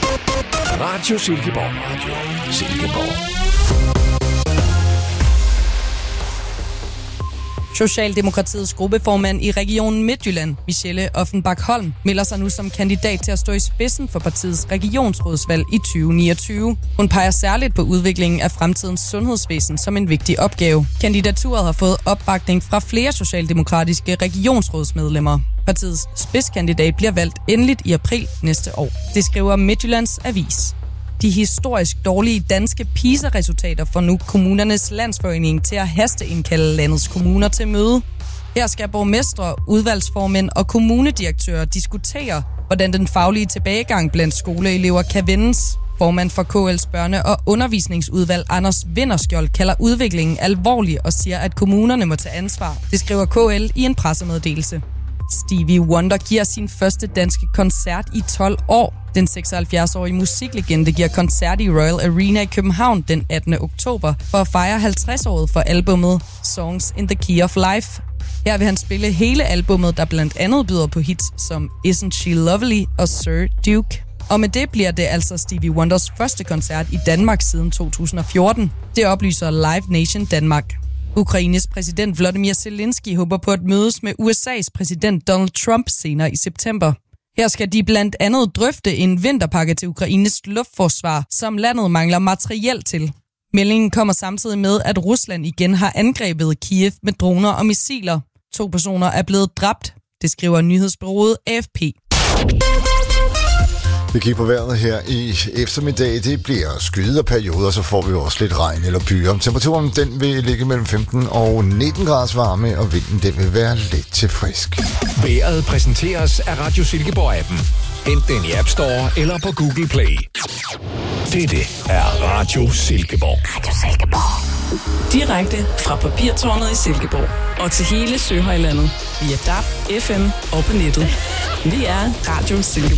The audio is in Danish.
Radio Silkeborg. Radio Silkeborg. Socialdemokratiets gruppeformand i regionen Midtjylland, Michelle Offenbach-Holm, melder sig nu som kandidat til at stå i spidsen for partiets regionsrådsvalg i 2029. Hun peger særligt på udviklingen af fremtidens sundhedsvæsen som en vigtig opgave. Kandidaturet har fået opbakning fra flere socialdemokratiske regionsrådsmedlemmer. Partiets spidskandidat bliver valgt endeligt i april næste år. Det skriver Midtjyllands Avis. De historisk dårlige danske PISA-resultater får nu kommunernes landsforening til at hasteindkalde landets kommuner til møde. Her skal borgmestre, udvalgsformænd og kommunedirektører diskutere, hvordan den faglige tilbagegang blandt skoleelever kan vendes. Formand for KL's børne- og undervisningsudvalg Anders Vinderskjold kalder udviklingen alvorlig og siger, at kommunerne må tage ansvar. Det skriver KL i en pressemeddelelse. Stevie Wonder giver sin første danske koncert i 12 år. Den 76-årige musiklegende giver koncert i Royal Arena i København den 18. oktober for at fejre 50-året for albummet Songs in the Key of Life. Her vil han spille hele albummet, der blandt andet byder på hits som Isn't She Lovely og Sir Duke. Og med det bliver det altså Stevie Wonders første koncert i Danmark siden 2014. Det oplyser Live Nation Danmark. Ukraines præsident Volodymyr Zelensky håber på at mødes med USA's præsident Donald Trump senere i september. Her skal de blandt andet drøfte en vinterpakke til Ukraines luftforsvar, som landet mangler materiel til. Meldingen kommer samtidig med, at Rusland igen har angrebet Kiev med droner og missiler. 2 personer er blevet dræbt, det skriver nyhedsbureauet AFP. Vi kigger på vejret her i eftermiddag. Det bliver skyde perioder, så får vi også lidt regn eller byer. Temperaturen den vil ligge mellem 15 og 19 graders varme, og vinden den vil være let til frisk. Vejret præsenteres af Radio Silkeborg-appen. Hent den i App Store eller på Google Play. Dette er Radio Silkeborg. Radio Silkeborg. Direkte fra Papirtårnet i Silkeborg og til hele Søhøjlandet via DAB, FM og på nettet. Vi er Radio Silkeborg.